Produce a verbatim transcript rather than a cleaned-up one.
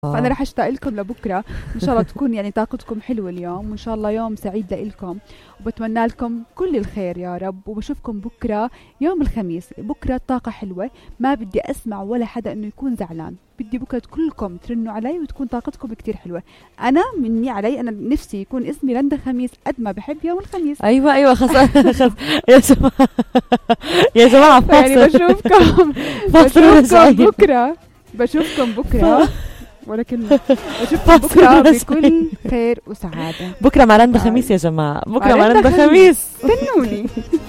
فأنا رح أشتاق لكم لبكرة إن شاء الله تكون يعني طاقتكم حلوة اليوم، وإن شاء الله يوم سعيد لإلكم، وبتمنى لكم كل الخير يا رب. وبشوفكم بكرة يوم الخميس. بكرة طاقة حلوة، ما بدي أسمع ولا حدا إنه يكون زعلان. بدي بكرة كلكم ترنوا علي وتكون طاقتكم كتير حلوة. أنا مني علي، أنا نفسي يكون اسمي لندا خميس قد ما بحب يوم الخميس. أيوة أيوة خلاص خلاص يا جماعة يا جماعة يعني بشوفكم بشوفكم بكرة بشوفكم بكرة ولكن بشوفكم بكرة بكل خير وسعادة. بكرة مع لندا خميس يا جماعة، بكرة مع لندا خميس، استنوني.